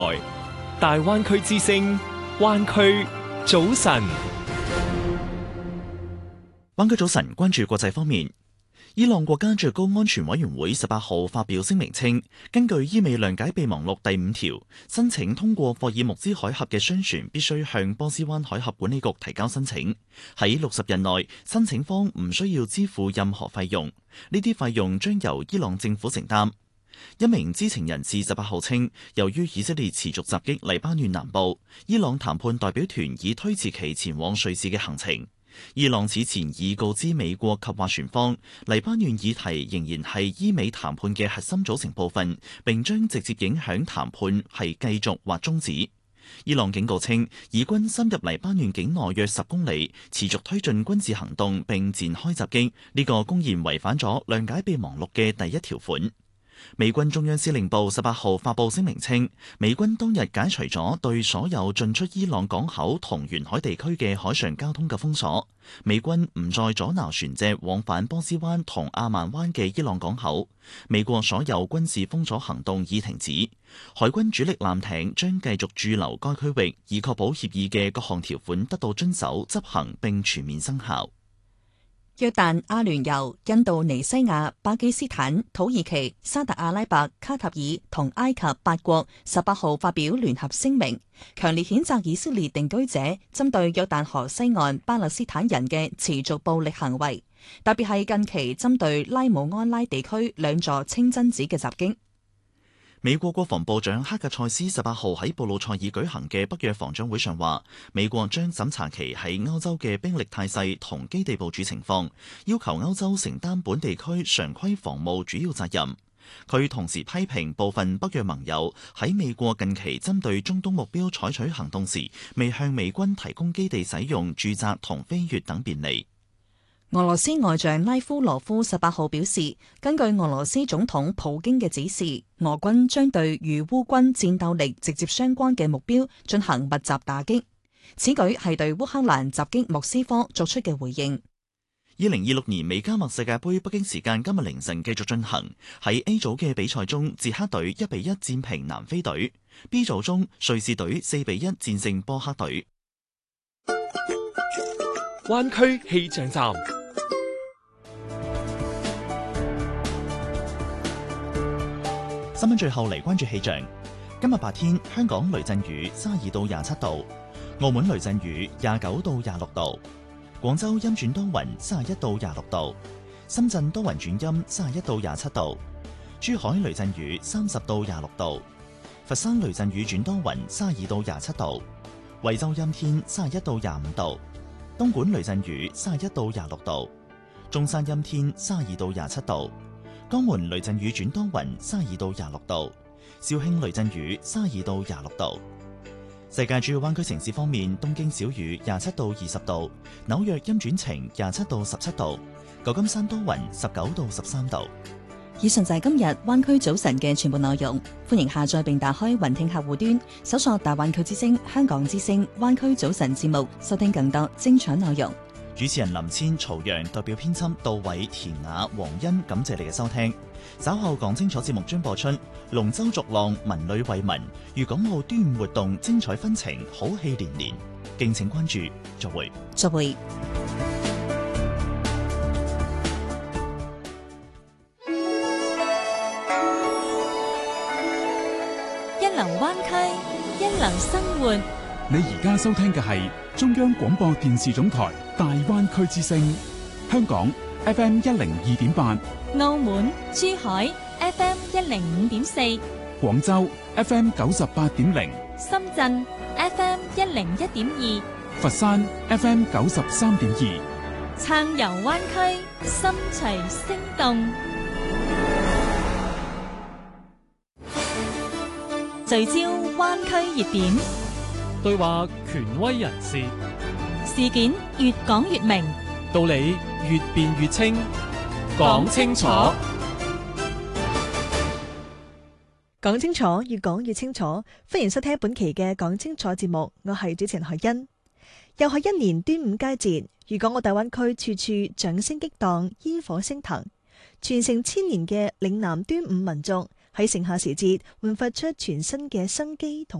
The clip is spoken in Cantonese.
大灣區之聲，灣區早晨。 灣區早晨，關注國際方面。伊朗國家最高安全委員會18號發表聲明稱，根據伊美諒解備忘錄第5條，申請通過霍爾木茲海峽嘅商船必須向波斯灣海峽管理局提交申請。喺60日內，申請方唔需要支付任何費用，呢啲費用將由伊朗政府承擔。一名知情人士18號稱，由於以色列持續襲擊黎巴嫩南部，伊朗談判代表團已推遲其前往瑞士嘅行程。伊朗此前已告知美國及斡旋方，黎巴嫩議題仍然係伊美談判嘅核心組成部分，並將直接影響談判係繼續或終止。伊朗警告稱，以軍深入黎巴嫩境內約10公里，持續推進軍事行動並展開襲擊，呢個公然違反咗諒解備忘錄嘅第1條款。美軍中央司令部18號發佈聲明稱，美軍當日解除咗對所有進出伊朗港口同沿海地區嘅海上交通嘅封鎖，美軍唔再阻撓船隻往返波斯灣同阿曼灣嘅伊朗港口，美國所有軍事封鎖行動已停止，海軍主力艦艇將繼續駐留該區域，以確保協議嘅各項條款得到遵守、執行並全面生效。 約旦、阿聯酋、印度尼西亞、巴基斯坦、土耳其、沙特阿拉伯、卡塔爾同埃及8國18號發表聯合聲明，強烈譴責以色列定居者針對約旦河西岸巴勒斯坦人嘅持續暴力行為，特別係近期針對拉姆安拉地區2座清真寺嘅襲擊。 美國國防部長克格塞斯18號喺布魯塞爾舉行嘅北約防長會上話，美國將審查其喺歐洲嘅兵力態勢同基地部署情況，要求歐洲承擔本地區常規防務主要責任。佢同時批評部分北約盟友喺美國近期針對中東目標採取行動時，未向美軍提供基地使用、駐紮同飛越等便利。 俄羅斯外長拉夫羅夫18號表示，根據俄羅斯總統普京嘅指示，俄軍將對與烏軍戰鬥力直接相關嘅目標進行密集打擊。此舉係對烏克蘭襲擊莫斯科作出嘅回應。 2026年美加墨世界盃北京時間今日凌晨繼續進行。喺 A 組嘅比賽中，捷克隊1-1戰平南非隊。B 組中，瑞士隊4-1戰勝波克隊。 灣區氣象站。 新聞最後嚟關注氣象。今日白天，香港雷陣雨32到27度，澳門雷陣雨29到26度，廣州陰轉多雲31到26度，深圳多雲轉陰31到27度，珠海雷陣雨30到26度，佛山雷陣雨轉多雲32到27度，惠州陰天31到25度，東莞雷陣雨31到26度，中山陰天32到27度，江門雷陣雨轉多雲32到26度，肇慶雷陣雨32到26度。世界主要灣區城市方面，東京小雨27到20度，紐約陰轉晴27到17度，舊金山多雲19到13度。 以上就係今日灣區早晨嘅全部內容，歡迎下載並打開雲聽客戶端，搜索大灣區之聲、香港之聲、灣區早晨節目，收聽更多精彩內容。 主持人林千、曹陽代表編輯杜偉、田雅、黃欣，感謝你嘅收聽。稍後講清楚節目將播出龍舟逐浪、文旅惠民、粵港澳端午活動精彩紛呈，好戲連連，敬請關注。再會。 再會。 一流灣區，一流生活。 你而家收聽嘅係中央廣播電視總台大灣區之聲，香港 FM 102.8， 澳門、珠海 FM 105.4， 廣州 FM 98.0， 深圳 FM 101.2， 佛山 FM 93.2。 撐遊灣區，心隨聲動。聚焦灣區熱點， 對話權威人士， 事件越講越明， 道理越辯越清，講清楚。 講清楚，越講越清楚。歡迎收聽本期嘅講清楚節目，我係主持人海欣。又係一年端午佳節，粵港澳大灣區處處掌聲激盪，煙火升騰，傳承千年嘅嶺南端午民俗喺盛夏時節煥發出全新嘅生機同